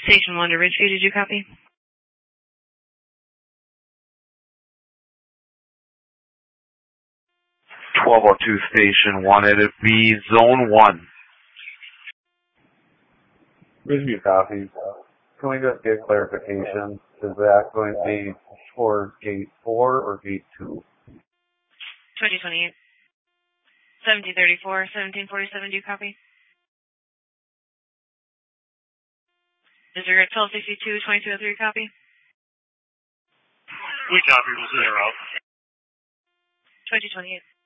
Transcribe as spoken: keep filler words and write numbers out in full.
Station one to Ridgeview, did you copy? twelve oh two Station one, it'd be Zone one. Ridgeview copies. Can we just get clarification? Is that going to be towards gate four or gate two? twenty twenty-eight. seventeen thirty-four, seventeen forty-seven, do you copy? Disregard twelve sixty-two, twenty-two oh three, copy? We copy, we'll send her out. twenty twenty-eight.